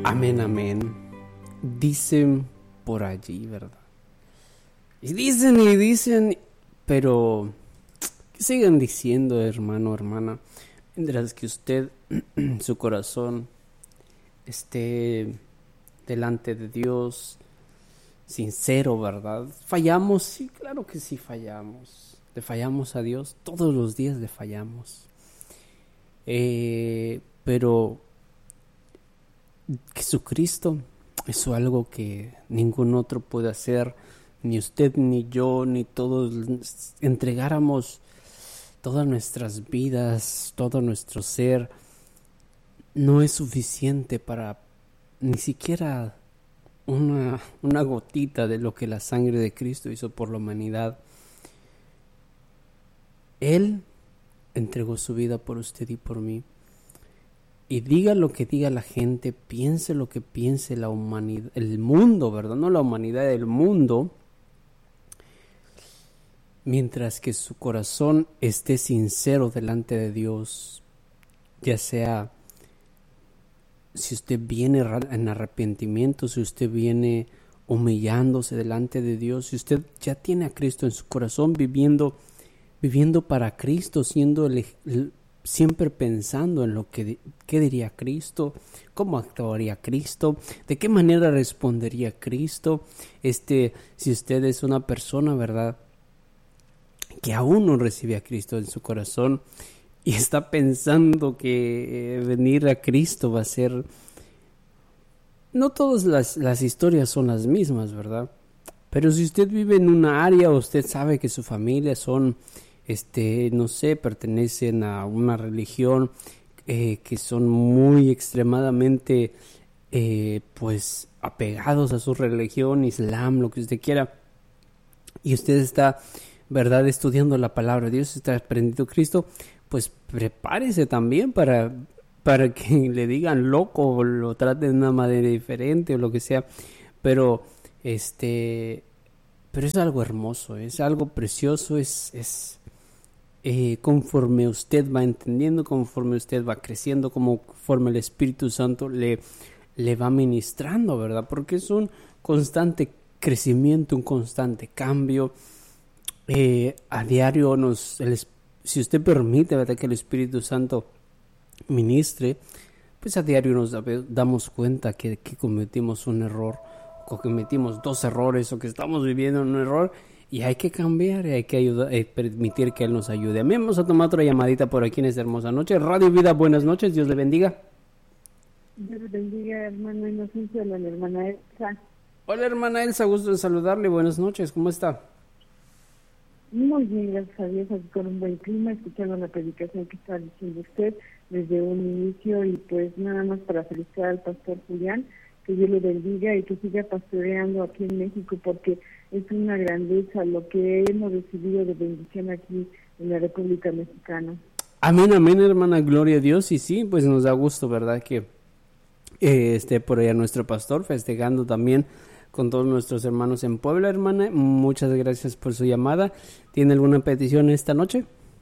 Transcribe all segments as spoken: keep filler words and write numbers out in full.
Amén, amén. Dicen por allí, ¿verdad? Y dicen y dicen, pero ¿qué siguen diciendo, hermano, hermana? Mientras que usted, su corazón, esté delante de Dios, sincero, ¿verdad? ¿Fallamos? Sí, claro que sí fallamos. Le fallamos a Dios, todos los días le fallamos. Eh, pero Jesucristo es algo que ningún otro puede hacer, ni usted, ni yo, ni todos. Entregáramos todas nuestras vidas, todo nuestro ser, no es suficiente para ni siquiera una, una gotita de lo que la sangre de Cristo hizo por la humanidad. Él entregó su vida por usted y por mí. Y diga lo que diga la gente, piense lo que piense la humanidad, el mundo, ¿verdad? No la humanidad, el mundo. Mientras que su corazón esté sincero delante de Dios, ya sea si usted viene en arrepentimiento, si usted viene humillándose delante de Dios, si usted ya tiene a Cristo en su corazón, viviendo, viviendo para Cristo, siendo el, el, siempre pensando en lo que qué diría Cristo, cómo actuaría Cristo, de qué manera respondería Cristo. Este, si usted es una persona, ¿verdad?, que aún no recibe a Cristo en su corazón y está pensando que venir a Cristo va a ser... No todas las, las historias son las mismas, ¿verdad? Pero si usted vive en una área, usted sabe que su familia son, este, no sé, pertenecen a una religión eh, que son muy extremadamente, eh, pues, apegados a su religión, Islam, lo que usted quiera, y usted está, ¿verdad?, estudiando la palabra de Dios, está aprendiendo Cristo, pues prepárese también para, para que le digan loco o lo traten de una manera diferente o lo que sea, pero este pero es algo hermoso, es algo precioso, es, es eh, conforme usted va entendiendo, conforme usted va creciendo, conforme el Espíritu Santo le, le va ministrando, ¿verdad? Porque es un constante crecimiento, un constante cambio. Eh, a diario nos, el, si usted permite, ¿verdad?, que el Espíritu Santo ministre, pues a diario nos damos cuenta que, que cometimos un error, o cometimos dos errores, o que estamos viviendo un error, y hay que cambiar, y hay que ayudar, eh, permitir que Él nos ayude. Amén. Vamos a tomar otra llamadita por aquí en esta hermosa noche. Radio Vida, buenas noches, Dios le bendiga. Dios le bendiga, hermano Inocencio, la hermana Elsa. Hola, hermana Elsa, gusto de saludarle, buenas noches, ¿cómo está? Muy bien, gracias a Dios, aquí con un buen clima, escuchando la predicación que está diciendo usted desde un inicio, y pues nada más para felicitar al pastor Julián, que Dios le bendiga y que siga pastoreando aquí en México, porque es una grandeza lo que hemos recibido de bendición aquí en la República Mexicana. Amén, amén, hermana, gloria a Dios. Y sí, pues nos da gusto, ¿verdad?, que eh, esté por allá nuestro pastor festejando también con todos nuestros hermanos en Puebla, hermana. Muchas gracias por su llamada. ¿Tiene alguna petición esta noche?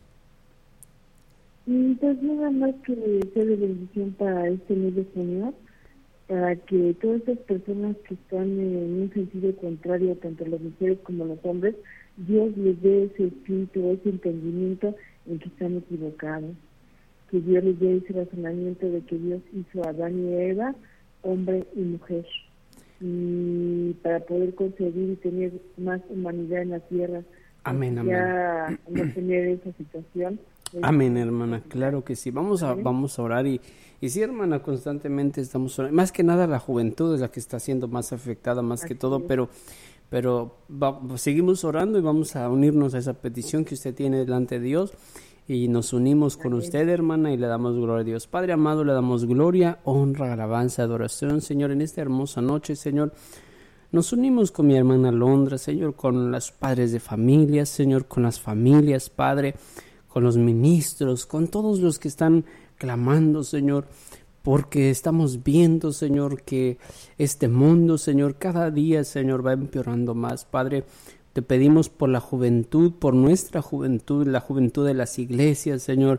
Pues nada más que sea de bendición para este mes de junio, para que todas estas personas que están en un sentido contrario, tanto las mujeres como los hombres, Dios les dé ese espíritu, ese entendimiento en que están equivocados. Que Dios les dé ese razonamiento de que Dios hizo a Adán y Eva, hombre y mujer, y para poder concebir y tener más humanidad en la tierra. Amén, amén. Ya no tener esa situación. Amén, hermana, claro que sí. Vamos a, vamos a orar y, y sí, hermana, constantemente estamos orando. Más que nada la juventud es la que está siendo más afectada, más Así que todo, es. pero pero va, seguimos orando y vamos a unirnos a esa petición que usted tiene delante de Dios. Y nos unimos con usted, hermana, y le damos gloria a Dios. Padre amado, le damos gloria, honra, alabanza, adoración, Señor, en esta hermosa noche, Señor. Nos unimos con mi hermana Londra, Señor, con los padres de familia, Señor, con las familias, Padre, con los ministros, con todos los que están clamando, Señor, porque estamos viendo, Señor, que este mundo, Señor, cada día, Señor, va empeorando más, Padre. Te pedimos por la juventud, por nuestra juventud, la juventud de las iglesias, Señor,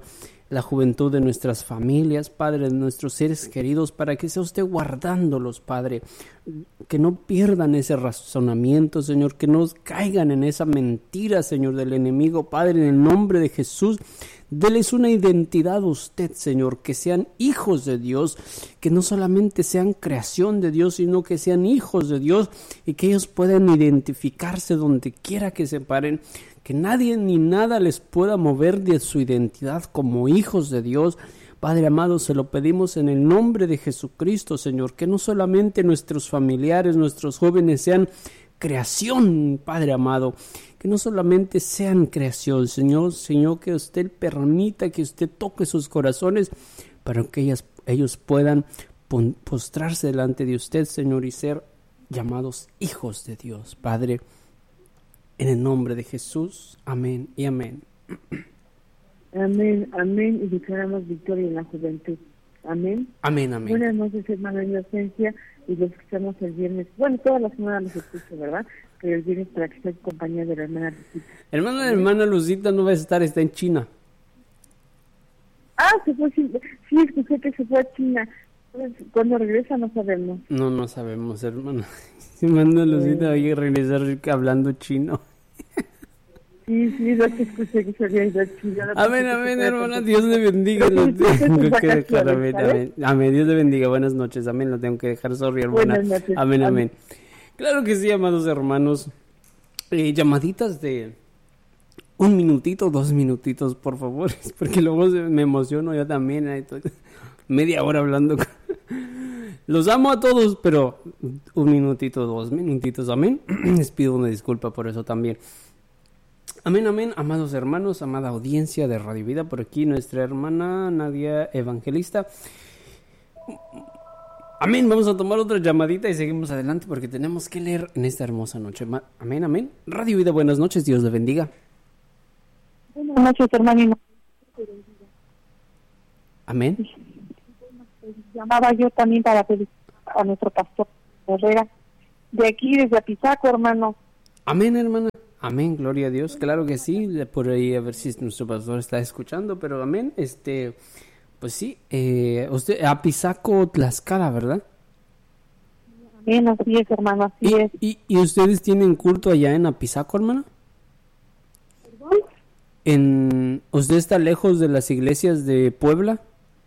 la juventud de nuestras familias, Padre, de nuestros seres queridos, para que sea usted guardándolos, Padre, que no pierdan ese razonamiento, Señor, que no caigan en esa mentira, Señor, del enemigo, Padre, en el nombre de Jesús. Deles una identidad a usted, Señor, que sean hijos de Dios, que no solamente sean creación de Dios, sino que sean hijos de Dios y que ellos puedan identificarse donde quiera que se paren, que nadie ni nada les pueda mover de su identidad como hijos de Dios. Padre amado, se lo pedimos en el nombre de Jesucristo, Señor, que no solamente nuestros familiares, nuestros jóvenes sean creación, Padre amado, que no solamente sean creación, Señor, Señor, que usted permita que usted toque sus corazones para que ellas, ellos puedan postrarse delante de usted, Señor, y ser llamados hijos de Dios, Padre, en el nombre de Jesús, amén y amén. Amén, amén, y declaramos victoria en la juventud. Amén. Amén, amén. Buenas noches, hermana Inocencia, y los que estamos el viernes, bueno, toda la semana los escucho, ¿verdad? Pero el viernes para que esté en compañía de la hermana Lucita. Hermana, la hermana Lucita no va a estar, está en China. Ah, se fue, sí, sí, escuché que se fue a China. Pues, cuando regresa no sabemos. No, no sabemos, hermana. Hermana Lucita va a regresar hablando chino. Sí, sí, lo que escuché que se había ido a China. Amén, amén, hermana, Dios le bendiga. Lo tengo que dejar, amén, amén. Amén, Dios le bendiga, buenas noches, amén, lo tengo que dejar, sorry, hermana. Buenas noches. Amén, amén. Claro que sí, amados hermanos. Eh, llamaditas de un minutito, dos minutitos, por favor, porque luego me emociono yo también. Estoy media hora hablando. Los amo a todos, pero un minutito, dos minutitos, amén. Les pido una disculpa por eso también. Amén, amén, amados hermanos, amada audiencia de Radio Vida, por aquí nuestra hermana Nadia Evangelista. Amén, vamos a tomar otra llamadita y seguimos adelante porque tenemos que leer en esta hermosa noche. Amén, amén. Radio Vida, buenas noches, Dios le bendiga. Buenas noches, hermano. Amén. Llamaba yo también para pedir a nuestro pastor Herrera, de aquí desde Apizaco, hermano. Amén, hermana. Amén, gloria a Dios, claro que sí, por ahí a ver si nuestro pastor está escuchando, pero amén, este, pues sí, eh, usted, Apizaco, Tlaxcala, ¿verdad? Amén, así es, hermano, así ¿Y, es. Y, ¿Y ustedes tienen culto allá en Apizaco, hermana? ¿Perdón? En, ¿Usted está lejos de las iglesias de Puebla?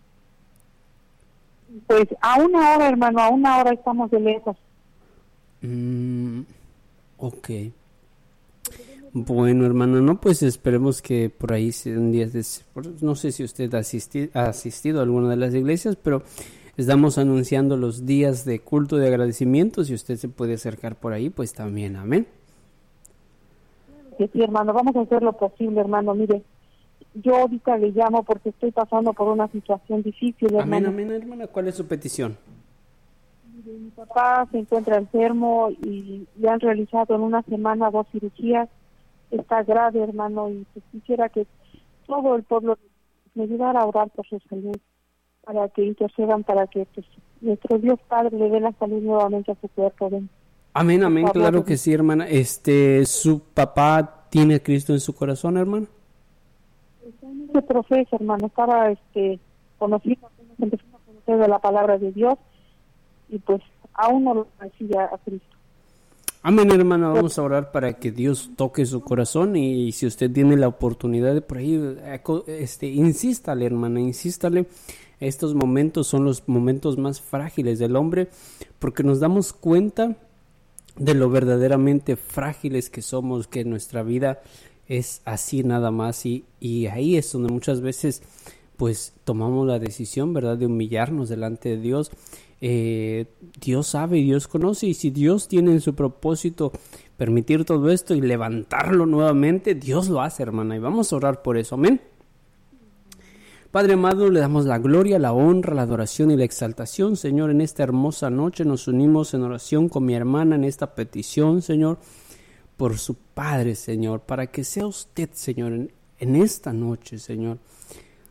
Pues a una hora, hermano, a una hora estamos de lejos. Mm, ok. Bueno, hermano, no, pues esperemos que por ahí un día, de, no sé si usted ha asistido, ha asistido a alguna de las iglesias, pero estamos anunciando los días de culto de agradecimiento, si usted se puede acercar por ahí, pues también, amén. Sí, sí, hermano, vamos a hacer lo posible, hermano, mire, yo ahorita le llamo porque estoy pasando por una situación difícil, hermano. Amén, amén, hermana, ¿cuál es su petición? Mire, mi papá se encuentra enfermo y le han realizado en una semana dos cirugías. Está grave, hermano, y pues quisiera que todo el pueblo me ayudara a orar por su salud, para que intercedan, para que pues, nuestro Dios Padre le dé la salud nuevamente a su cuerpo. ¿Ven? Amén, amén, claro que sí, hermana. Este, ¿su papá tiene a Cristo en su corazón, hermana? Ese profesor, hermano, estaba este, conocido, empezó a conocer de la palabra de Dios, y pues aún no lo conocía a Cristo. Amén, hermano, vamos a orar para que Dios toque su corazón y si usted tiene la oportunidad de por ahí, este, insístale, hermana, insístale. Estos momentos son los momentos más frágiles del hombre porque nos damos cuenta de lo verdaderamente frágiles que somos, que nuestra vida es así nada más y, y ahí es donde muchas veces pues tomamos la decisión, ¿verdad?, de humillarnos delante de Dios. Eh, Dios sabe y Dios conoce y si Dios tiene en su propósito permitir todo esto y levantarlo nuevamente, Dios lo hace, hermana, y vamos a orar por eso, amén. Padre amado, le damos la gloria, la honra, la adoración y la exaltación, Señor, en esta hermosa noche nos unimos en oración con mi hermana en esta petición, Señor, por su Padre, Señor, para que sea usted, Señor, en, en esta noche, Señor,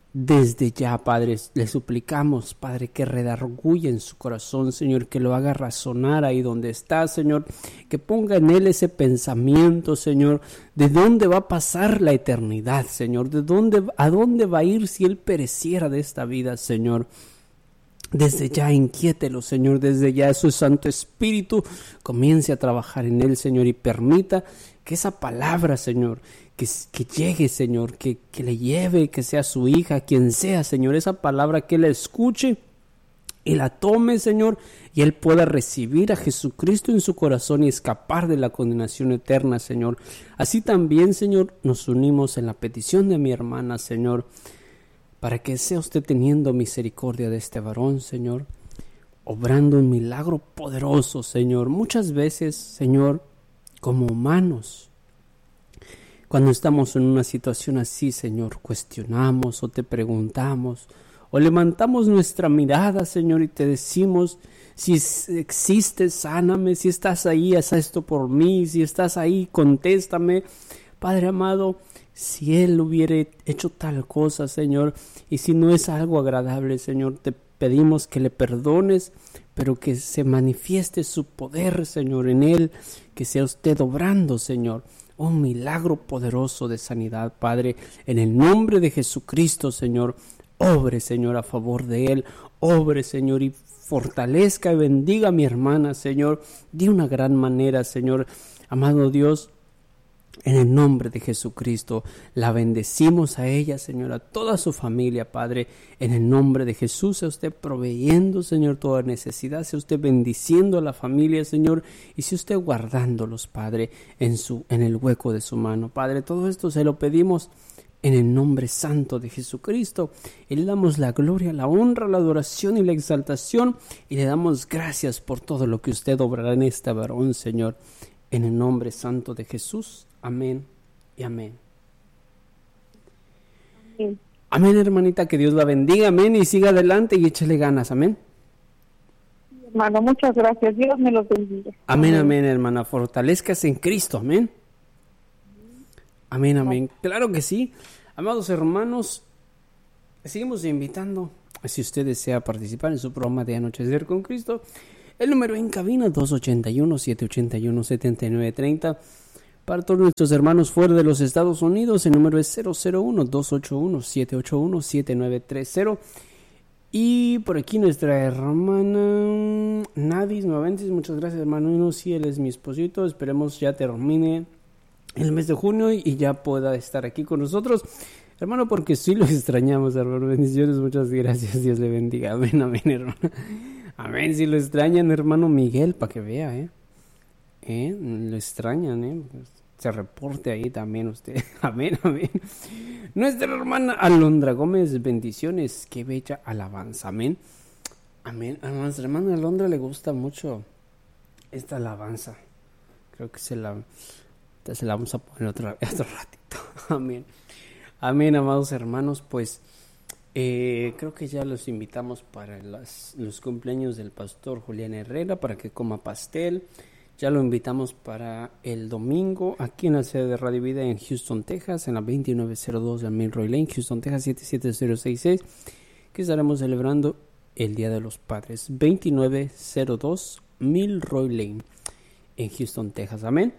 Desde ya, Padre, le suplicamos, Padre, que redarguya en su corazón, Señor, que lo haga razonar ahí donde está, Señor, que ponga en él ese pensamiento, Señor, de dónde va a pasar la eternidad, Señor, de dónde, a dónde va a ir si él pereciera de esta vida, Señor. Desde ya inquiételo, Señor, desde ya su Santo Espíritu comience a trabajar en él, Señor, y permita que esa palabra, Señor, que, que llegue, Señor, que, que le lleve, que sea su hija, quien sea, Señor, esa palabra que él escuche y la tome, Señor, y él pueda recibir a Jesucristo en su corazón y escapar de la condenación eterna, Señor. Así también, Señor, nos unimos en la petición de mi hermana, Señor, para que sea usted teniendo misericordia de este varón, Señor, obrando un milagro poderoso, Señor. Muchas veces, Señor, como humanos, cuando estamos en una situación así, Señor, cuestionamos o te preguntamos o levantamos nuestra mirada, Señor, y te decimos: si existes, sáname, si estás ahí, haz esto por mí, si estás ahí, contéstame. Padre amado, si Él hubiera hecho tal cosa, Señor, y si no es algo agradable, Señor, te pedimos que le perdones, pero que se manifieste su poder, Señor, en Él, que sea usted obrando, Señor, un milagro poderoso de sanidad, Padre, en el nombre de Jesucristo, Señor. Obre, Señor, a favor de Él, obre, Señor, y fortalezca y bendiga a mi hermana, Señor, de una gran manera, Señor. Amado Dios, en el nombre de Jesucristo, la bendecimos a ella, Señor, a toda su familia, Padre. En el nombre de Jesús, sea usted proveyendo, Señor, toda necesidad, sea usted bendiciendo a la familia, Señor, y sea usted guardándolos, Padre, en, su, en el hueco de su mano. Padre, todo esto se lo pedimos en el nombre santo de Jesucristo, y le damos la gloria, la honra, la adoración y la exaltación, y le damos gracias por todo lo que usted obrará en este varón, Señor, en el nombre santo de Jesús. Amén y amén. Amén. Amén, hermanita, que Dios la bendiga, amén, y siga adelante y échale ganas, amén. Hermano, muchas gracias, Dios me los bendiga. Amén, amén, hermana, fortalezcas en Cristo, amén. Amén, amén, claro que sí. Amados hermanos, seguimos invitando, si usted desea participar en su programa de Anochecer con Cristo, el número en cabina dos ocho uno, siete ocho uno, siete nueve tres cero. Para todos nuestros hermanos fuera de los Estados Unidos, el número es cero cero uno, dos ocho uno, siete ocho uno, siete nueve tres cero. Y por aquí nuestra hermana Nadis nuevamente, muchas gracias, hermano. Sí, él es mi esposito, esperemos ya termine el mes de junio y ya pueda estar aquí con nosotros, hermano, porque sí lo extrañamos, hermano. Bendiciones, muchas gracias, Dios le bendiga. Amén, amén, hermano. Amén, si lo extrañan, hermano Miguel, para que vea, eh. ¿Eh? Lo extrañan, ¿eh? Se reporte ahí también usted. Amén, amén. Nuestra hermana Alondra Gómez, bendiciones. Qué bella alabanza, amén. Amén. A nuestra hermana Alondra le gusta mucho esta alabanza. Creo que se la, se la vamos a poner otra, otro ratito. Amén. Amén, amados hermanos. Pues eh, creo que ya los invitamos para las, los cumpleaños del pastor Julián Herrera, para que coma pastel. Ya lo invitamos para el domingo aquí en la sede de Radio Vida en Houston, Texas, en la veintinueve cero dos de Milroy Lane, Houston, Texas siete siete cero seis seis, que estaremos celebrando el Día de los Padres. veintinueve cero dos Milroy Lane en Houston, Texas. Amén.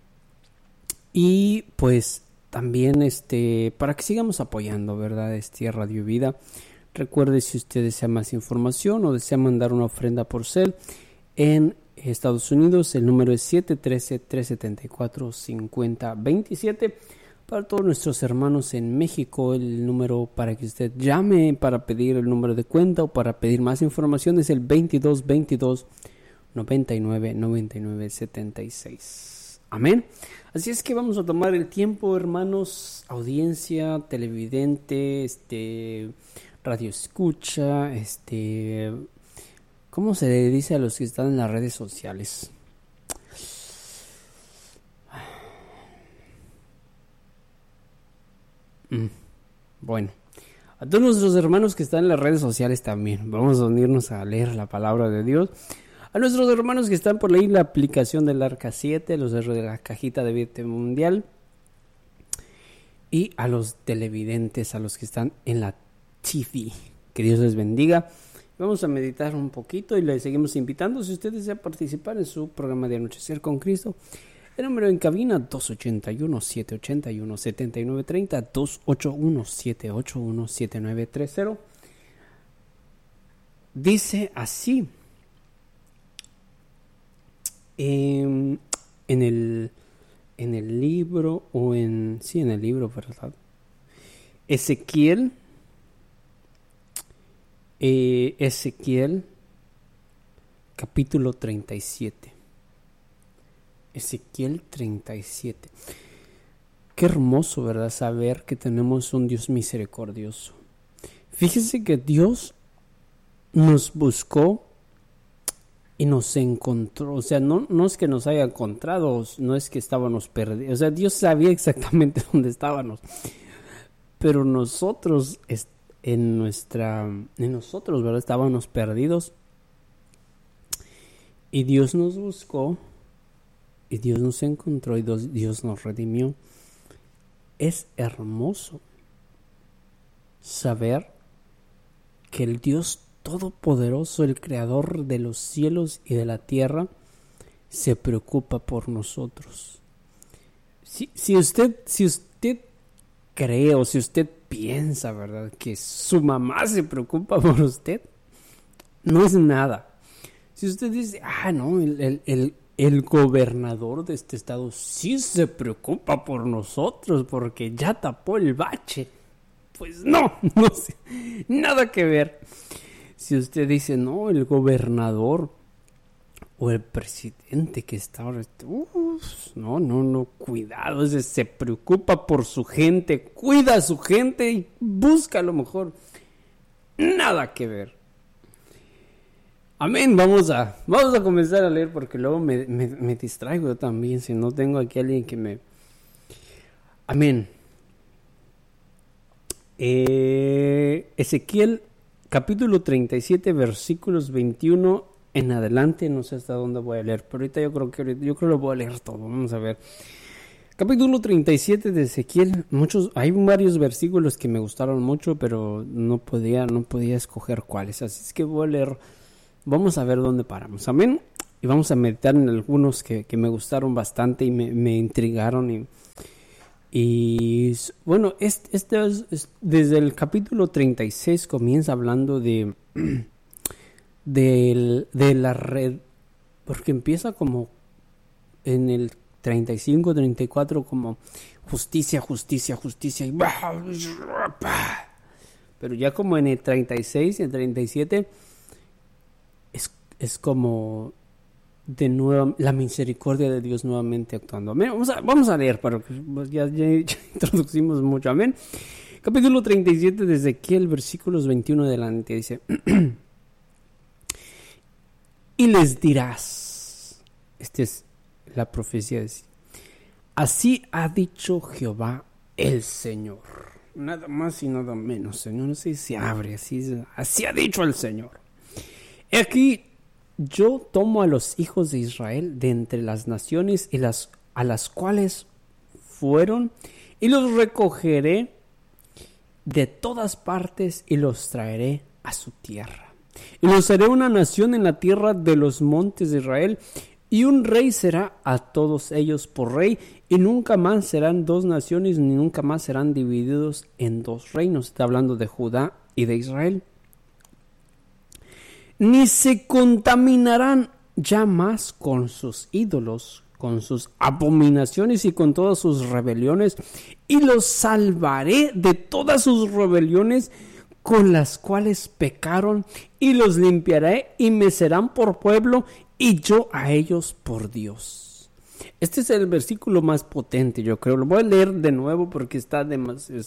Y pues también este para que sigamos apoyando, ¿verdad? Este Radio Vida. Recuerde, si usted desea más información o desea mandar una ofrenda por cel en Estados Unidos, el número es siete uno tres, tres siete cuatro, cinco cero dos siete. Para todos nuestros hermanos en México, el número para que usted llame para pedir el número de cuenta o para pedir más información es el veintidós veintidós noventa y nueve noventa y nueve setenta y seis. Amén. Así es que vamos a tomar el tiempo, hermanos, audiencia, televidente, este, radio escucha, este... ¿cómo se le dice a los que están en las redes sociales? Mm, bueno, a todos nuestros hermanos que están en las redes sociales también, vamos a unirnos a leer la palabra de Dios. A nuestros hermanos que están por ahí la aplicación del Arca siete, los de la cajita de Vida Mundial, y a los televidentes, a los que están en la T V. Que Dios les bendiga. Vamos a meditar un poquito y le seguimos invitando. Si usted desea participar en su programa de Anochecer con Cristo, el número en cabina dos ocho uno, siete ocho uno, siete nueve tres cero, dos ocho uno, siete ocho uno, siete nueve tres cero. Dice así, eh, en el en el libro o en sí en el libro, ¿verdad? Ezequiel, eh, Ezequiel, capítulo treinta y siete. Ezequiel treinta y siete. Qué hermoso, ¿verdad? Saber que tenemos un Dios misericordioso. Fíjese que Dios nos buscó y nos encontró. O sea, no, no es que nos haya encontrado, no es que estábamos perdidos. O sea, Dios sabía exactamente dónde estábamos. Pero nosotros, en nuestra, en nosotros, ¿verdad? Estábamos perdidos. Y Dios nos buscó. Y Dios nos encontró y Dios nos redimió. Es hermoso saber que el Dios Todopoderoso, el Creador de los cielos y de la tierra, se preocupa por nosotros. Si, si usted, si usted cree o si usted piensa, ¿verdad?, que su mamá se preocupa por usted, no es nada. Si usted dice, ah, no, el, el, el El gobernador de este estado sí se preocupa por nosotros porque ya tapó el bache. Pues no, no sé, nada que ver. Si usted dice, no, el gobernador o el presidente que está ahora, uf, no, no, no, cuidado, ese se preocupa por su gente, cuida a su gente y busca lo mejor. Nada que ver. Amén, vamos a, vamos a comenzar a leer porque luego me, me, me distraigo también si no tengo aquí a alguien que me... Amén. Eh, Ezequiel capítulo treinta y siete versículos veintiuno en adelante, no sé hasta dónde voy a leer, pero ahorita yo creo que yo creo que lo voy a leer todo, vamos a ver. Capítulo treinta y siete de Ezequiel, muchos, hay varios versículos que me gustaron mucho, pero no podía, no podía escoger cuáles, así es que voy a leer. Vamos a ver dónde paramos, amén. Y vamos a meditar en algunos que, que me gustaron bastante y me, me intrigaron. Y, y bueno, este, este es, es, desde el capítulo treinta y seis comienza hablando de, de, de la red, porque empieza como en el treinta y cinco, treinta y cuatro como justicia, justicia, justicia. Y, pero ya como en el treinta y seis y el treinta y siete... Es, es como de nuevo la misericordia de Dios nuevamente actuando. Amén. Vamos a, vamos a leer, para que pues ya, ya, ya introducimos mucho. Amén. Capítulo treinta y siete de Ezequiel, versículos veintiuno adelante, dice: y les dirás, esta es la profecía, de, así ha dicho Jehová el Señor. Nada más y nada menos, Señor. Así se abre, así, así ha dicho el Señor. Aquí yo tomo a los hijos de Israel de entre las naciones y las, a las cuales fueron y los recogeré de todas partes y los traeré a su tierra. Y los haré una nación en la tierra de los montes de Israel y un rey será a todos ellos por rey y nunca más serán dos naciones ni nunca más serán divididos en dos reinos. Está hablando de Judá y de Israel. Ni se contaminarán ya más con sus ídolos, con sus abominaciones y con todas sus rebeliones, y los salvaré de todas sus rebeliones con las cuales pecaron, y los limpiaré y me serán por pueblo, y yo a ellos por Dios. Este es el versículo más potente, yo creo. Lo voy a leer de nuevo porque está demasiado...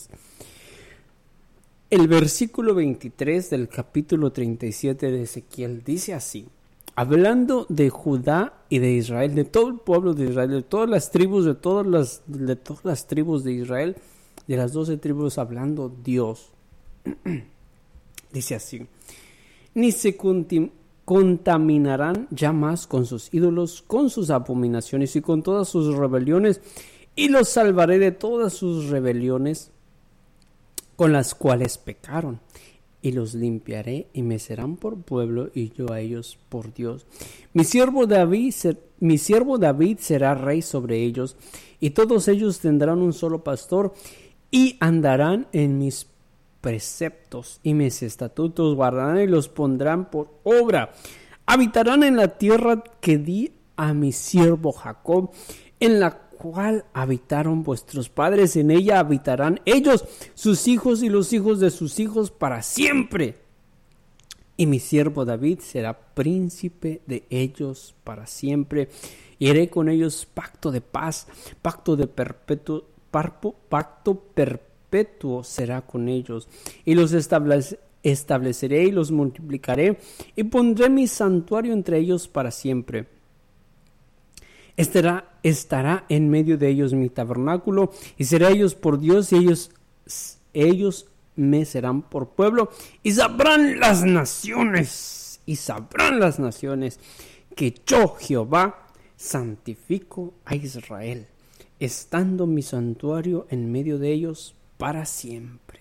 El versículo veintitrés del capítulo treinta y siete de Ezequiel dice así, hablando de Judá y de Israel, de todo el pueblo de Israel, de todas las tribus, de todas las, de todas las tribus de Israel, de las doce tribus hablando Dios. Dice así, ni se contaminarán ya más con sus ídolos, con sus abominaciones y con todas sus rebeliones, y los salvaré de todas sus rebeliones con las cuales pecaron, y los limpiaré y me serán por pueblo y yo a ellos por Dios. Mi siervo David, mi siervo David será rey sobre ellos, y todos ellos tendrán un solo pastor y andarán en mis preceptos y mis estatutos guardarán y los pondrán por obra. Habitarán en la tierra que di a mi siervo Jacob, en la cual habitaron vuestros padres, en ella habitarán ellos, sus hijos y los hijos de sus hijos para siempre. Y mi siervo David será príncipe de ellos para siempre. Y haré con ellos pacto de paz, pacto de perpetuo, parpo, pacto perpetuo será con ellos. Y los establece, estableceré y los multiplicaré, y pondré mi santuario entre ellos para siempre. Estará, estará en medio de ellos mi tabernáculo, y será ellos por Dios, y ellos, ellos me serán por pueblo, y sabrán las naciones, y sabrán las naciones, que yo, Jehová, santifico a Israel, estando mi santuario en medio de ellos para siempre.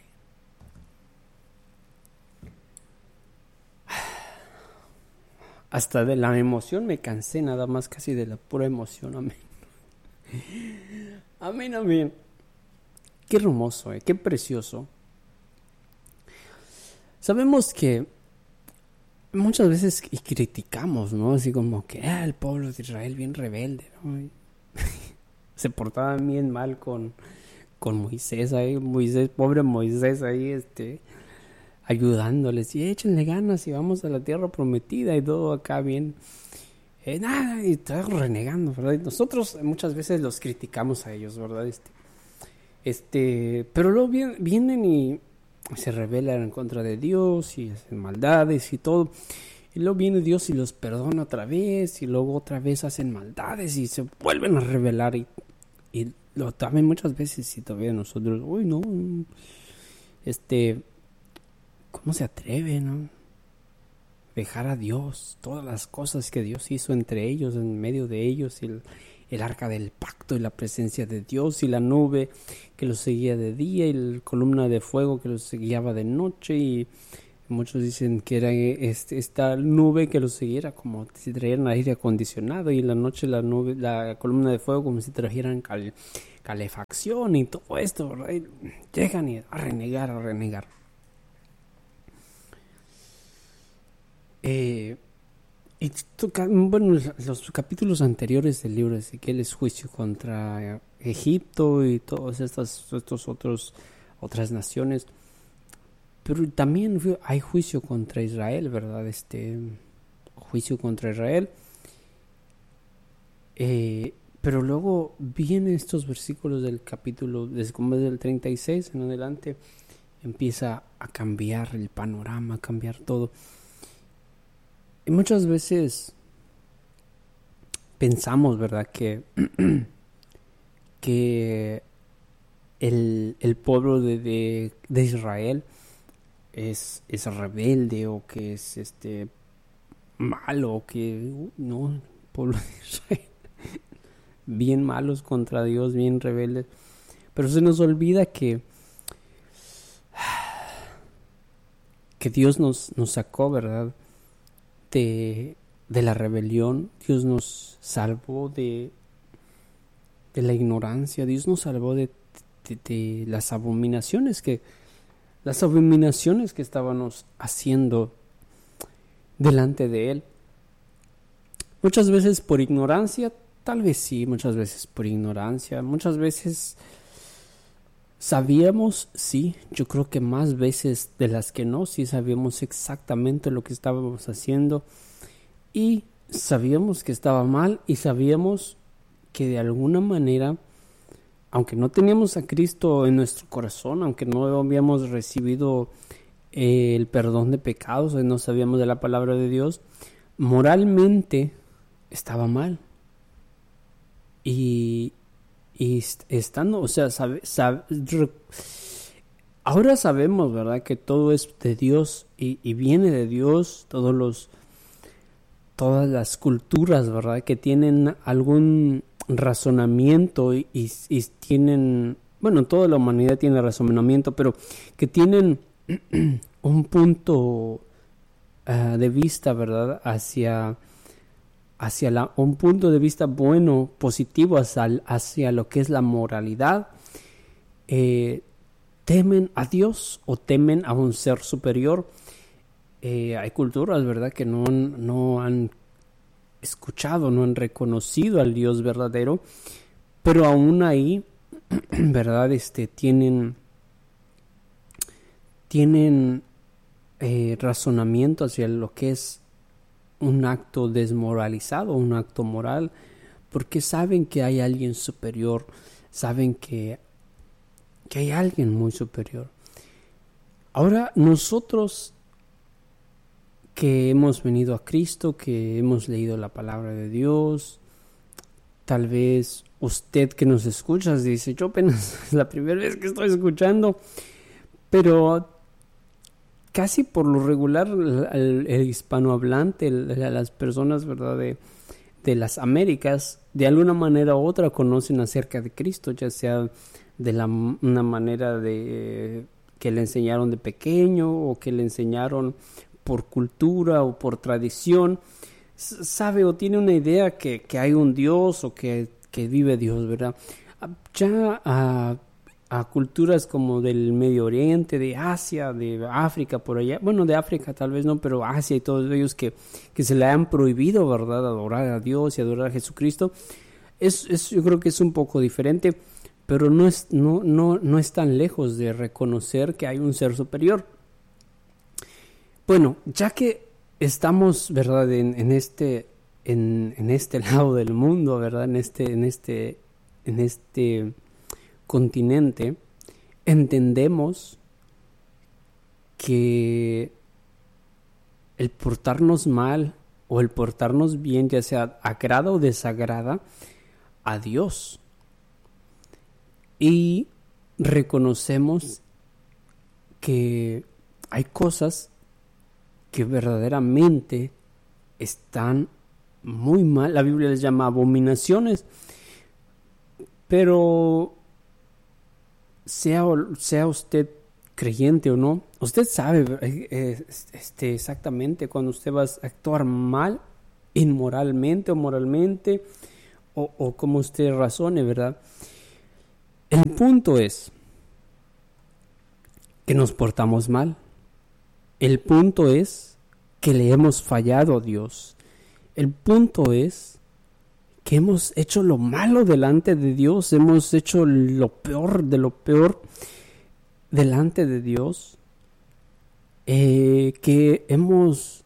Hasta de la emoción me cansé, nada más casi de la pura emoción, amén. Amén, amén. Qué hermoso, eh, qué precioso. Sabemos que muchas veces y criticamos, ¿no? Así como que ah, el pueblo de Israel bien rebelde, ¿no? Se portaba bien mal con, con Moisés ahí, Moisés, pobre Moisés ahí, este... ayudándoles, y échenle ganas y vamos a la tierra prometida y todo acá bien, eh, nada, y está renegando, ¿verdad? Y nosotros muchas veces los criticamos a ellos, ¿verdad? Este, este, pero luego vienen, vienen y se rebelan en contra de Dios y hacen maldades y todo, y luego viene Dios y los perdona otra vez, y luego otra vez hacen maldades y se vuelven a rebelar, y, y lo también muchas veces y todavía nosotros, uy, no, este... ¿cómo se atreve, no? Dejar a Dios, todas las cosas que Dios hizo entre ellos, en medio de ellos, y el, el arca del pacto y la presencia de Dios y la nube que los seguía de día y la columna de fuego que los guiaba de noche, y muchos dicen que era este, esta nube que los siguiera como si trajeran aire acondicionado, y en la noche la nube, la columna de fuego como si trajeran cal, calefacción y todo esto, ¿verdad? Y llegan y a renegar, a renegar. Eh, y toca, bueno, los capítulos anteriores del libro de Ezequiel es juicio contra Egipto y todas estas estos otros otras naciones, pero también hay juicio contra Israel, ¿verdad? Este juicio contra Israel, eh, pero luego vienen estos versículos del capítulo desde como del treinta y seis en adelante, empieza a cambiar el panorama, a cambiar todo. Y muchas veces pensamos, ¿verdad?, que, que el, el pueblo de, de, de Israel es, es rebelde, o que es este malo, o que uh, no, el pueblo de Israel bien malos contra Dios, bien rebeldes. Pero se nos olvida que que Dios nos, nos sacó, ¿verdad?, De, de la rebelión. Dios nos salvó de, de la ignorancia. Dios nos salvó de, de, de las abominaciones que las abominaciones que estábamos haciendo delante de Él. Muchas veces por ignorancia, tal vez sí, muchas veces por ignorancia, muchas veces sabíamos, sí, yo creo que más veces de las que no, sí sabíamos exactamente lo que estábamos haciendo, y sabíamos que estaba mal, y sabíamos que de alguna manera, aunque no teníamos a Cristo en nuestro corazón, aunque no habíamos recibido eh, el perdón de pecados, no sabíamos de la palabra de Dios, moralmente estaba mal. Y Y estando, o sea, sabe, sabe, ahora sabemos, ¿verdad?, que todo es de Dios y, y viene de Dios. Todos los, todas las culturas, ¿verdad?, que tienen algún razonamiento y, y, y tienen bueno, toda la humanidad tiene razonamiento, pero que tienen un punto uh, de vista, ¿verdad? Hacia, hacia la, un punto de vista bueno, positivo, hacia, hacia lo que es la moralidad. Eh, temen a Dios o temen a un ser superior. Eh, hay culturas, ¿verdad?, que no han, no han escuchado, no han reconocido al Dios verdadero, pero aún ahí, ¿verdad?, este, tienen, tienen eh, razonamiento hacia lo que es un acto desmoralizado, un acto moral, porque saben que hay alguien superior, saben que, que hay alguien muy superior. Ahora nosotros que hemos venido a Cristo, que hemos leído la palabra de Dios, tal vez usted que nos escucha dice, yo apenas es la primera vez que estoy escuchando, pero casi por lo regular el, el hispanohablante, el, las personas, ¿verdad?, de, de las Américas, de alguna manera u otra conocen acerca de Cristo, ya sea de la, una manera de que le enseñaron de pequeño o que le enseñaron por cultura o por tradición, sabe o tiene una idea que, que hay un Dios o que, que vive Dios, ¿verdad? Ya a, a culturas como del Medio Oriente, de Asia, de África, por allá, bueno, de África tal vez no, pero Asia y todos ellos que, que se le han prohibido, ¿verdad?, adorar a Dios y adorar a Jesucristo, es, es, yo creo que es un poco diferente, pero no es, no, no, no es tan lejos de reconocer que hay un ser superior. Bueno, ya que estamos, ¿verdad?, en, en este en, en este lado del mundo, ¿verdad?, en este en este en este continente, entendemos que el portarnos mal o el portarnos bien, ya sea agrada o desagrada a Dios, y reconocemos que hay cosas que verdaderamente están muy mal. La Biblia les llama abominaciones, pero sea, sea usted creyente o no, usted sabe eh, este, exactamente cuando usted va a actuar mal, inmoralmente o moralmente, o, o como usted razone, ¿verdad? El punto es que nos portamos mal. El punto es que le hemos fallado a Dios. El punto es que hemos hecho lo malo delante de Dios, hemos hecho lo peor de lo peor delante de Dios, eh, que hemos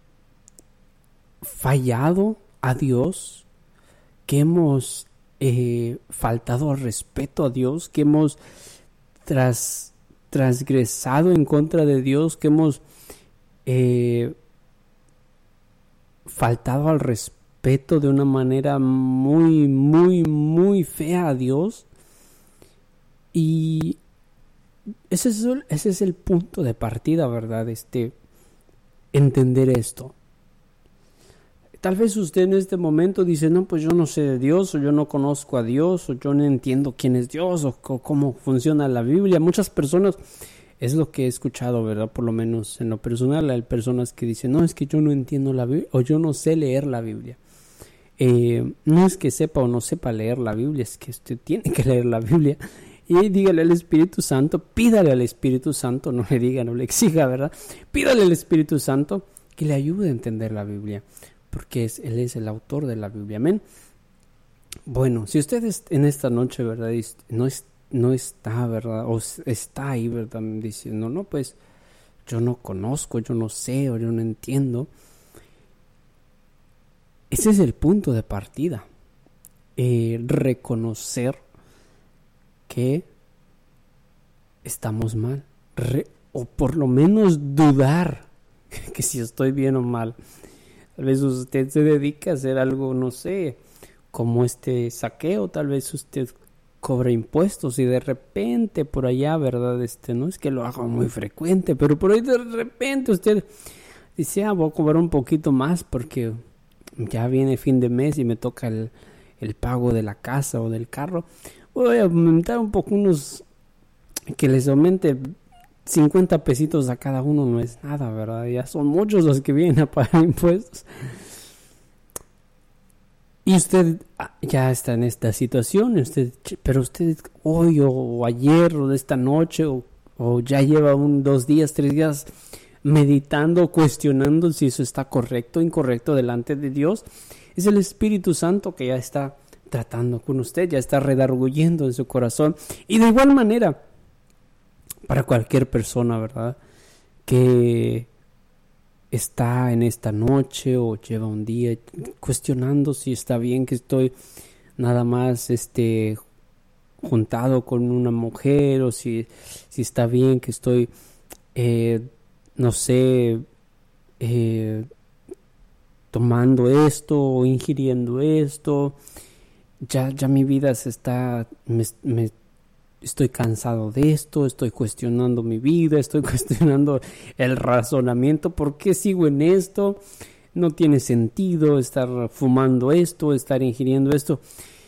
fallado a Dios, que hemos eh, faltado al respeto a Dios, que hemos tras transgresado en contra de Dios, que hemos eh, faltado al respeto de una manera muy, muy, muy fea a Dios. Y ese es el, ese es el punto de partida, ¿verdad? Este, entender esto. Tal vez usted en este momento dice, no, pues yo no sé de Dios, o yo no conozco a Dios, o yo no entiendo quién es Dios, o c- cómo funciona la Biblia. Muchas personas, es lo que he escuchado, ¿verdad? Por lo menos en lo personal, hay personas que dicen, no, es que yo no entiendo la Biblia, o yo no sé leer la Biblia. Eh, no es que sepa o no sepa leer la Biblia, es que usted tiene que leer la Biblia. Y dígale al Espíritu Santo, pídale al Espíritu Santo, no le diga, no le exija, ¿verdad? Pídale al Espíritu Santo que le ayude a entender la Biblia, porque es, Él es el autor de la Biblia. Amén. Bueno, si usted en esta noche, ¿verdad?, no, es, no está, ¿verdad?, o está ahí, ¿verdad?, diciendo, no, pues yo no conozco, yo no sé, o yo no entiendo. Ese es el punto de partida. Eh, reconocer que estamos mal. Re, o por lo menos dudar que si estoy bien o mal. Tal vez usted se dedica a hacer algo, no sé, como este saqueo, tal vez usted cobra impuestos y de repente por allá, ¿verdad? Este, no es que lo haga muy frecuente, pero por ahí de repente usted dice, ah, voy a cobrar un poquito más porque ya viene fin de mes y me toca el, el pago de la casa o del carro. voy a aumentar un poco unos, que les aumente cincuenta pesitos a cada uno, no es nada, ¿verdad? Ya son muchos los que vienen a pagar impuestos. Y usted ya está en esta situación, usted, pero usted hoy o, o ayer o esta noche o, o ya lleva un, dos días, tres días meditando, cuestionando si eso está correcto o incorrecto delante de Dios. Es el Espíritu Santo que ya está tratando con usted, ya está redarguyendo en su corazón. Y de igual manera, para cualquier persona, ¿verdad?, que está en esta noche o lleva un día cuestionando si está bien que estoy nada más este juntado con una mujer, o si, si está bien que estoy eh, no sé eh, tomando esto o ingiriendo esto. Ya, ya mi vida se está me, me estoy cansado de esto, estoy cuestionando mi vida, estoy cuestionando el razonamiento, ¿por qué sigo en esto? No tiene sentido estar fumando esto, estar ingiriendo esto.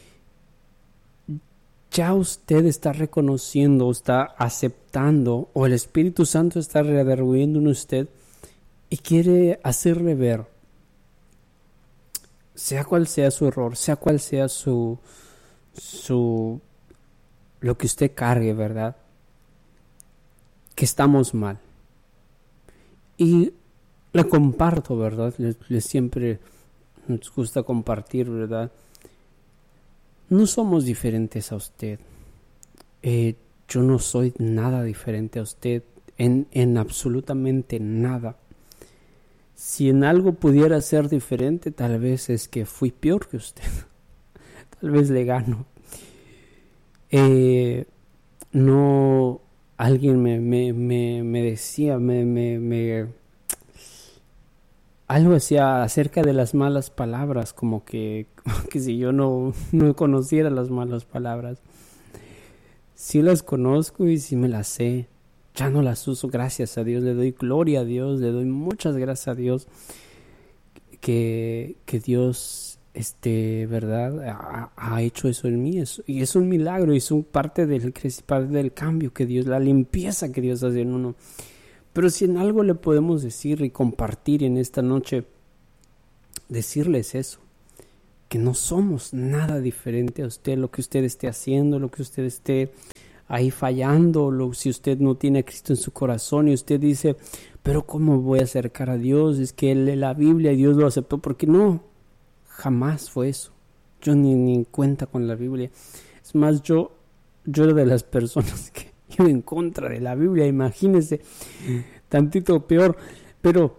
Ya usted está reconociendo, está aceptando, o el Espíritu Santo está redarguyendo en usted y quiere hacerle ver, sea cual sea su error, sea cual sea su su lo que usted cargue, ¿verdad?, que estamos mal. Y le comparto, ¿verdad? Les, les siempre nos gusta compartir, ¿verdad? No somos diferentes a usted. Eh, yo no soy nada diferente a usted, en, en absolutamente nada. Si en algo pudiera ser diferente, tal vez es que fui peor que usted. Tal vez le gano. Eh, no, alguien me, me, me, me decía, me, me, me, algo decía acerca de las malas palabras, como que, como que si yo no, no conociera las malas palabras. Sí las conozco y sí me las sé, ya no las uso, gracias a Dios, le doy gloria a Dios, le doy muchas gracias a Dios, que, que Dios... Este, ¿verdad? Ha, ha hecho eso en mí, eso, y es un milagro, y es un parte del, parte del cambio que Dios, la limpieza que Dios hace en uno. Pero si en algo le podemos decir y compartir en esta noche, decirles eso, que no somos nada diferente a usted, lo que usted esté haciendo, lo que usted esté ahí fallando, lo, si usted no tiene a Cristo en su corazón y usted dice, pero ¿cómo voy a acercar a Dios? Es que él, la Biblia, Dios lo aceptó, porque no. Jamás fue eso. Yo ni, ni en cuenta con la Biblia. Es más, yo, yo era de las personas que iba en contra de la Biblia. Imagínense, tantito peor. Pero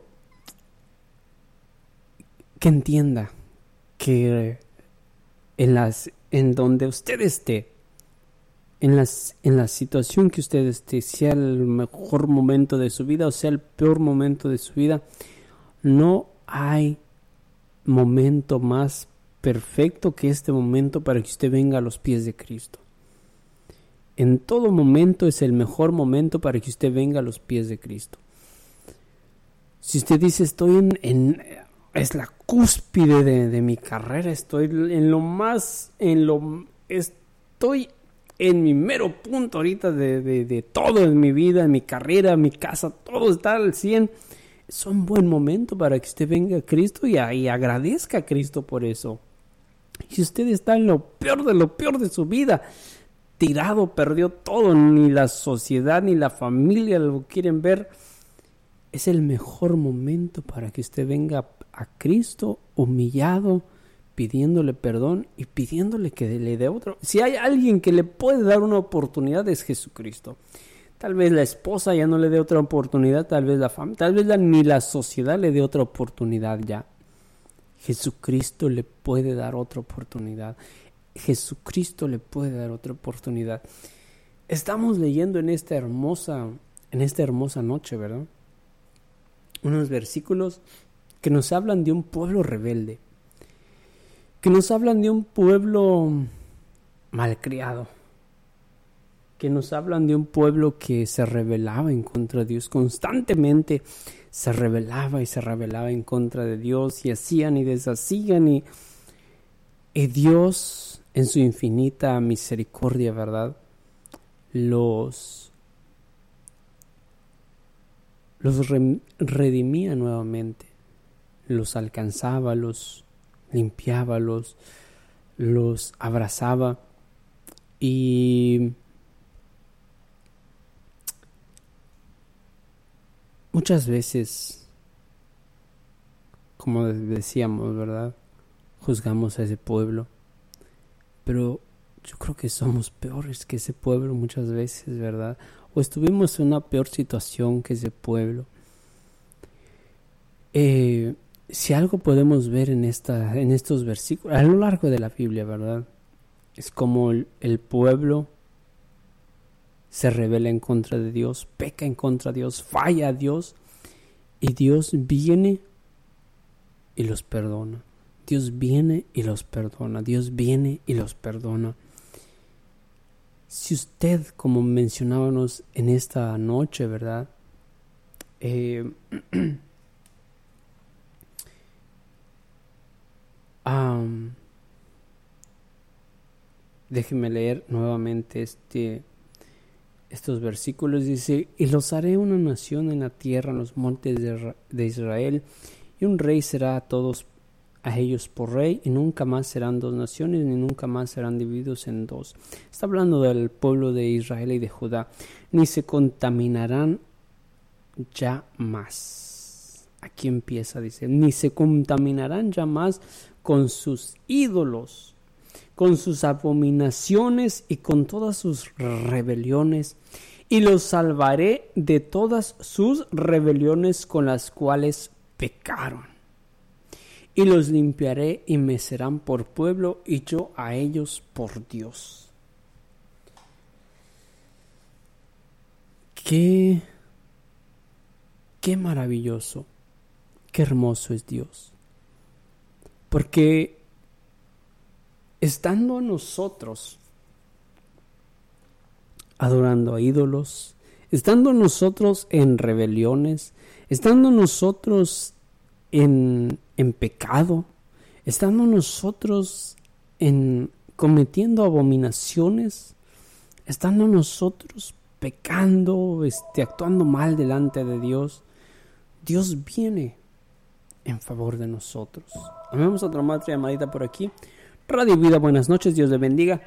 que entienda que en las, en donde usted esté, en las, en la situación que usted esté, sea el mejor momento de su vida o sea el peor momento de su vida, no hay momento más perfecto que este momento para que usted venga a los pies de Cristo. En todo momento es el mejor momento para que usted venga a los pies de Cristo. Si usted dice, estoy en, en es la cúspide de, de mi carrera, estoy en lo más, en lo, estoy en mi mero punto ahorita de, de, de todo en mi vida, en mi carrera, en mi casa, todo está al cien. Es un buen momento para que usted venga a Cristo y, a, y agradezca a Cristo por eso. Si usted está en lo peor de lo peor de su vida, tirado, perdió todo, ni la sociedad ni la familia lo quieren ver, es el mejor momento para que usted venga a Cristo humillado, pidiéndole perdón y pidiéndole que le dé otro. Si hay alguien que le puede dar una oportunidad, es Jesucristo. Tal vez la esposa ya no le dé otra oportunidad, tal vez la familia, tal vez la, ni la sociedad le dé otra oportunidad ya. Jesucristo le puede dar otra oportunidad. Jesucristo le puede dar otra oportunidad. Estamos leyendo en esta hermosa, en esta hermosa noche, ¿verdad?, unos versículos que nos hablan de un pueblo rebelde, que nos hablan de un pueblo malcriado, que nos hablan de un pueblo que se rebelaba en contra de Dios, constantemente se rebelaba y se rebelaba en contra de Dios, y hacían y deshacían, y, Y Dios, en su infinita misericordia, ¿verdad?, los, los re, redimía nuevamente, los alcanzaba, los limpiaba, los, los abrazaba. Y muchas veces, como decíamos, ¿verdad?, juzgamos a ese pueblo, pero yo creo que somos peores que ese pueblo muchas veces, ¿verdad? O estuvimos en una peor situación que ese pueblo. Eh, si algo podemos ver en, esta, en estos versículos, a lo largo de la Biblia, ¿verdad?, es como el, el pueblo se rebela en contra de Dios, peca en contra de Dios, falla a Dios, y Dios viene y los perdona. Dios viene y los perdona. Dios viene y los perdona. Si usted, como mencionábamos en esta noche, ¿verdad?, eh, um, déjeme leer nuevamente este, estos versículos. Dice: y los haré una nación en la tierra, en los montes de, de Israel, y un rey será a todos a ellos por rey, y nunca más serán dos naciones, ni nunca más serán divididos en dos. Está hablando del pueblo de Israel y de Judá. Ni se contaminarán ya más. Aquí empieza, dice: ni se contaminarán ya más con sus ídolos, con sus abominaciones y con todas sus rebeliones, y los salvaré de todas sus rebeliones con las cuales pecaron. Y los limpiaré y me serán por pueblo, y yo a ellos por Dios. Qué, qué maravilloso, qué hermoso es Dios. Porque estando nosotros adorando a ídolos, estando nosotros en rebeliones, estando nosotros en, en pecado, estando nosotros en cometiendo abominaciones, estando nosotros pecando, este, actuando mal delante de Dios, Dios viene en favor de nosotros. Amemos a otra madre llamadita por aquí. Radio Vida, buenas noches, Dios le bendiga.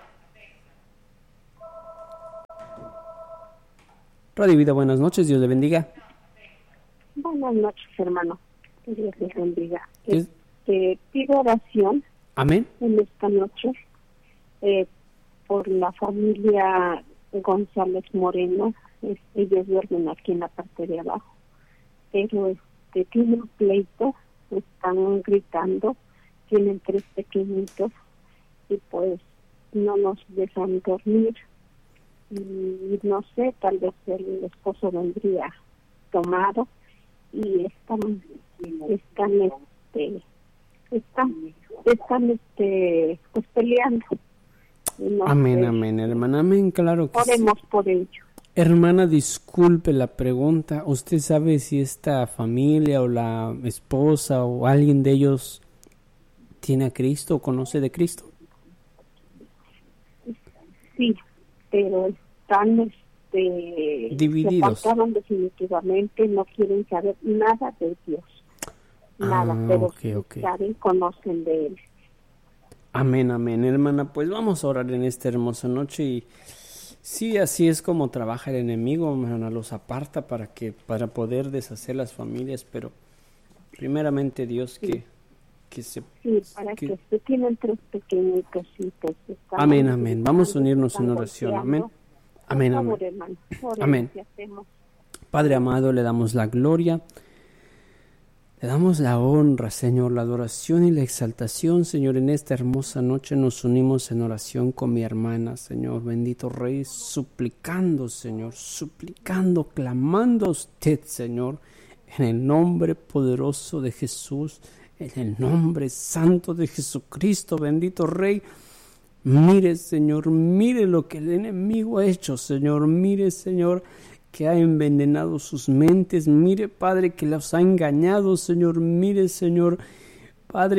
Radio Vida, buenas noches, Dios le bendiga. Buenas noches, hermano. Dios les bendiga. Este, pido oración. Amén. En esta noche eh, por la familia González Moreno. Es, ellos duermen aquí en la parte de abajo, pero este tienen pleito, están gritando, tienen tres pequeñitos y pues no nos dejan dormir. Y no sé, tal vez el esposo vendría tomado y están están este están están este pues peleando. No amén, sé. amén, hermana, amén, claro que Oremos sí. por ello. Hermana, disculpe la pregunta. ¿Usted sabe si esta familia o la esposa o alguien de ellos tiene a Cristo o conoce de Cristo? Sí, pero están este divididos. Se apartaron definitivamente, no quieren saber nada de Dios. Nada, ah, pero okay, okay. saben, conocen de Él. Amén, amén, hermana. Pues vamos a orar en esta hermosa noche y sí, así es como trabaja el enemigo, hermana, los aparta para que para poder deshacer las familias, pero primeramente Dios sí. que que se sí, para que, que se tienen tres pequeñitos y pues amén, amén. Vamos a unirnos en oración. Amén. Amén, amén. Favor, hermano, amén. Padre amado, le damos la gloria. Le damos la honra, Señor, la adoración y la exaltación, Señor. En esta hermosa noche nos unimos en oración con mi hermana, Señor. Bendito Rey, suplicando, Señor, suplicando, clamando a usted, Señor, en el nombre poderoso de Jesús, en el nombre santo de Jesucristo, bendito Rey. Mire, Señor, mire lo que el enemigo ha hecho, Señor. Mire, Señor, que ha envenenado sus mentes. Mire, Padre, que los ha engañado, Señor. Mire, Señor, Padre,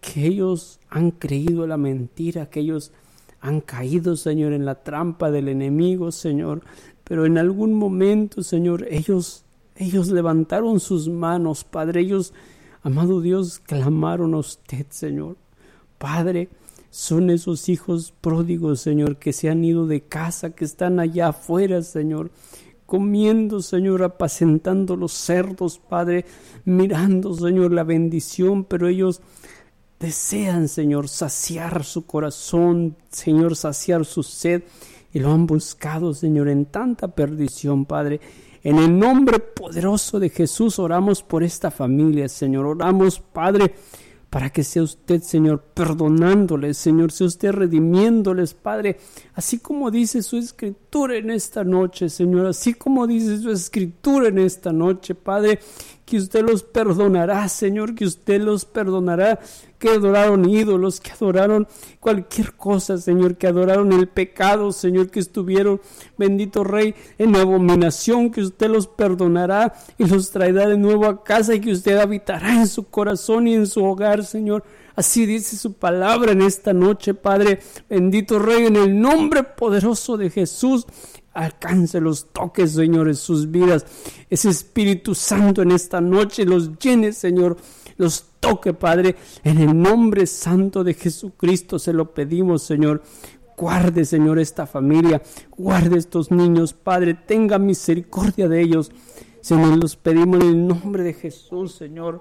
que ellos han creído la mentira, que ellos han caído, Señor, en la trampa del enemigo, Señor. Pero en algún momento, Señor, ellos, ellos levantaron sus manos, Padre. Ellos, amado Dios, clamaron a usted, Señor. Padre, son esos hijos pródigos, Señor, que se han ido de casa, que están allá afuera, Señor, comiendo, Señor, apacentando los cerdos, Padre, mirando, Señor, la bendición, pero ellos desean, Señor, saciar su corazón, Señor, saciar su sed, y lo han buscado, Señor, en tanta perdición, Padre. En el nombre poderoso de Jesús oramos por esta familia, Señor. Oramos, Padre, para que sea usted, Señor, perdonándoles, Señor, sea usted redimiéndoles, Padre, así como dice su escritura en esta noche, Señor, así como dice su escritura en esta noche, Padre, que usted los perdonará, Señor, que usted los perdonará, que adoraron ídolos, que adoraron cualquier cosa, Señor, que adoraron el pecado, Señor, que estuvieron, bendito Rey, en abominación, que usted los perdonará y los traerá de nuevo a casa y que usted habitará en su corazón y en su hogar, Señor. Así dice su palabra en esta noche, Padre, bendito Rey, en el nombre poderoso de Jesús. Alcance los toques, Señor, en sus vidas. Ese Espíritu Santo en esta noche los llene, Señor. Los toque, Padre. En el nombre santo de Jesucristo se lo pedimos, Señor. Guarde, Señor, esta familia. Guarde estos niños, Padre. Tenga misericordia de ellos. Señor, los pedimos en el nombre de Jesús, Señor.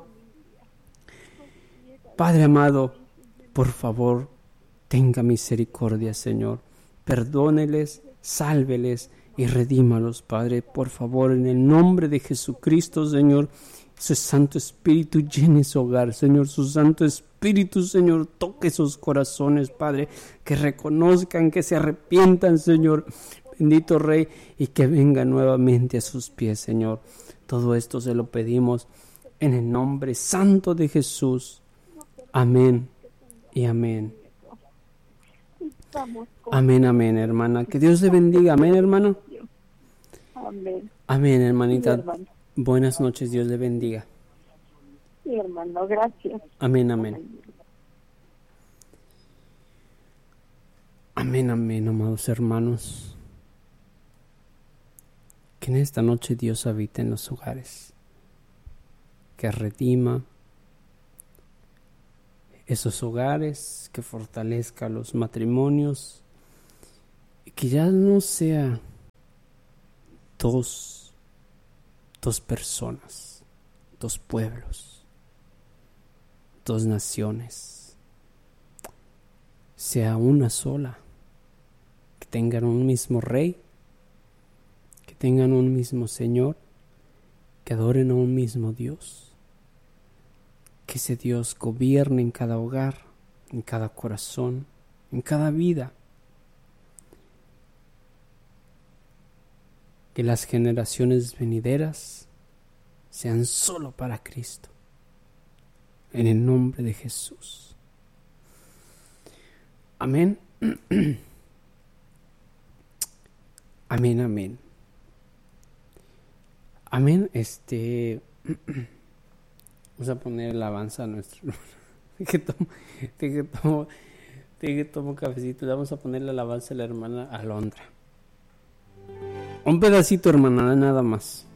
Padre amado, por favor, tenga misericordia, Señor. Perdóneles, sálveles y redímalos, Padre, por favor, en el nombre de Jesucristo, Señor. Su Santo Espíritu llene su hogar, Señor. Su Santo Espíritu, Señor, toque sus corazones, Padre, que reconozcan, que se arrepientan, Señor, bendito Rey, y que vengan nuevamente a sus pies, Señor. Todo esto se lo pedimos en el nombre santo de Jesús. Amén y amén. Amén, amén, hermana. Que Dios le bendiga. Amén, hermano. Amén. Amén, hermanita. Sí, hermano. Buenas noches. Dios le bendiga. Sí, hermano. Gracias. Amén, amén. Amén, amén, amados hermanos. Que en esta noche Dios habite en los hogares. Que redima esos hogares, que fortalezca los matrimonios y que ya no sea dos, dos personas, dos pueblos, dos naciones, sea una sola, que tengan un mismo rey, que tengan un mismo Señor, que adoren a un mismo Dios. Que ese Dios gobierne en cada hogar, en cada corazón, en cada vida. Que las generaciones venideras sean solo para Cristo. En el nombre de Jesús. Amén. Amén, amén. Amén, este... Vamos a poner alabanza a nuestro hermano. De que tomo, de que tomo, de que tomo cafecito. Vamos a poner la alabanza a la hermana Alondra. Un pedacito, hermana, nada más.